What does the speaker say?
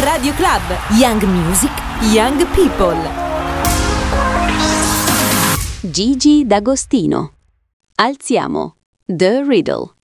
Radio Club. Young Music, Young People. Gigi D'Agostino. Alziamo The Riddle.